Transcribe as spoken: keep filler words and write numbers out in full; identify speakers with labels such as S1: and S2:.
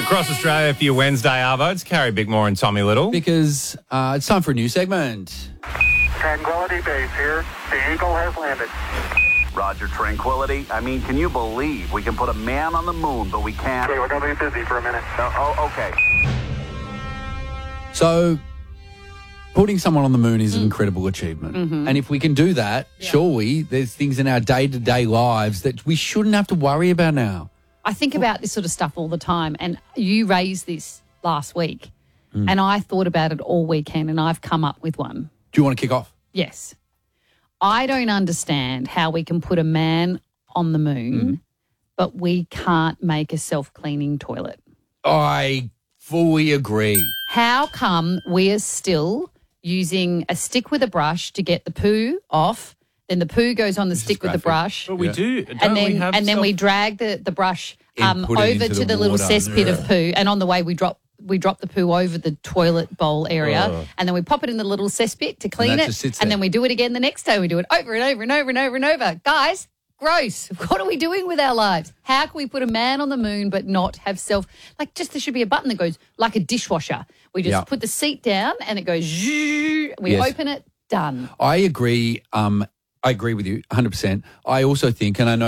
S1: Across Australia for your Wednesday Arvo. It's Carrie Bickmore and Tommy Little.
S2: Because uh, it's time for a new segment.
S3: Tranquility Base here. The Eagle has landed.
S4: Roger, Tranquility. I mean, can you believe we can put a man on the moon, but we can't?
S3: Okay, we're going to be busy for a minute.
S4: Oh, oh, okay.
S2: So, putting someone on the moon is an incredible achievement.
S5: Mm-hmm.
S2: And if we can do that,
S5: Yeah.
S2: surely there's things in our day-to-day lives that we shouldn't have to worry about now.
S5: I think about this sort of stuff all the time, and you raised this last week,
S2: Mm.
S5: and I thought about it all weekend, and I've come up with one.
S2: Do you want to kick off?
S5: Yes. I don't understand how we can put a man on the moon,
S2: Mm.
S5: but we can't make a self-cleaning toilet.
S2: I fully agree.
S5: How come we are still using a stick with a brush to get the poo off, then the poo goes on the
S2: This is
S5: stick with the
S2: graphic.
S5: brush,
S1: But we
S2: Yeah.
S1: do. Don't
S5: and then
S1: we have
S5: and then
S1: self-
S5: we drag the, the brush
S2: And
S5: um,
S2: put it
S5: over
S2: into
S5: to
S2: the
S5: the, little
S2: water.
S5: cesspit of
S2: Yeah.
S5: poo, and on the way we drop we drop the poo over the toilet bowl area,
S1: Ugh.
S5: and then we pop it in the little cesspit to clean
S2: that
S5: it,
S2: just sits
S5: and
S2: there.
S5: then we do it again the next day. We do it over and over and over and over and over. Guys, gross. What are we doing with our lives? How can we put a man on the moon but not have self, like just there should be a button that goes like a dishwasher. We just
S2: Yeah.
S5: put the seat down and it goes, zzzz, we
S2: Yes.
S5: open it, done.
S2: I agree. Um, I agree with you one hundred percent. I also think, and I know